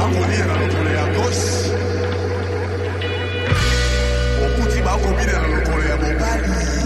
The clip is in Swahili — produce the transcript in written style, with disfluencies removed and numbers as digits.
bakolia na lokolo ya gauche. Okuti bakobina na lokolo ya mobali.